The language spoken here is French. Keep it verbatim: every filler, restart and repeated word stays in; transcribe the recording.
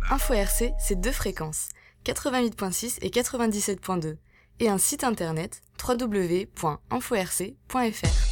Info R C, c'est deux fréquences, quatre-vingt-huit virgule six et quatre-vingt-dix-sept virgule deux, et un site internet w w w point info r c point f r.